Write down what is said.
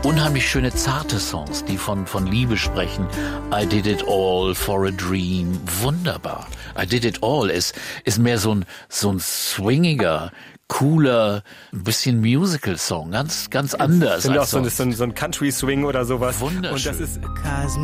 unheimlich schöne, zarte Songs, die von Liebe sprechen. I Did It All for a Dream. Wunderbar. I Did It All ist mehr so ein swingiger, cooler, ein bisschen Musical-Song. Ganz anders. Ich finde auch so ein Country-Swing oder sowas. Wunderschön. Und das ist